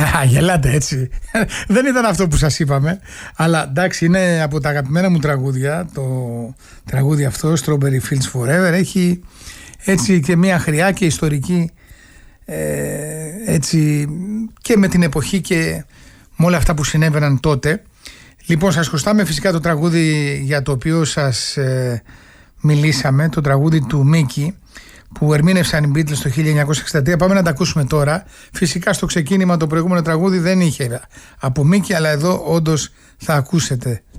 Γελάτε έτσι. Δεν ήταν αυτό που σας είπαμε. Αλλά εντάξει, είναι από τα αγαπημένα μου τραγούδια. Το τραγούδι αυτό, Strawberry Fields Forever, έχει έτσι και μια χρειά και ιστορική, έτσι και με την εποχή και με όλα αυτά που συνέβαιναν τότε. Λοιπόν, σας χρωστάμε φυσικά το τραγούδι για το οποίο σας μιλήσαμε, το τραγούδι του Μίκη που ερμήνευσαν οι Beatles το 1963. Πάμε να τα ακούσουμε τώρα. Φυσικά στο ξεκίνημα το προηγούμενο τραγούδι δεν είχε από Μίκη, αλλά εδώ όντως θα ακούσετε